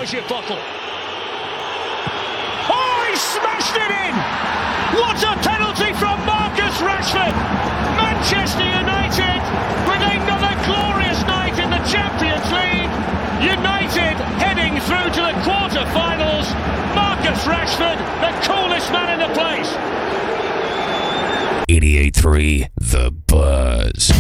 How's your bottle? Oh, he smashed it in! What a penalty from Marcus Rashford! Manchester United with another glorious night in the Champions League. United heading through to the quarter-finals. Marcus Rashford, the coolest man in the place. 88.3 The Buzz.